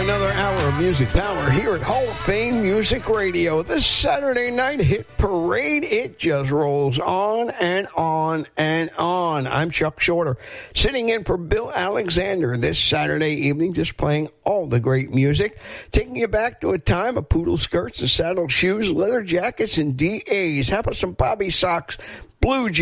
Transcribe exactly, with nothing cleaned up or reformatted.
another hour of music power here at Hall of Fame Music Radio. This Saturday night hit parade, it just rolls on and on and on. I'm Chuck Shorter, sitting in for Bill Alexander this Saturday evening, just playing all the great music, taking you back to a time of poodle skirts and saddle shoes, leather jackets, and D As. How about some Bobby socks, blue jeans?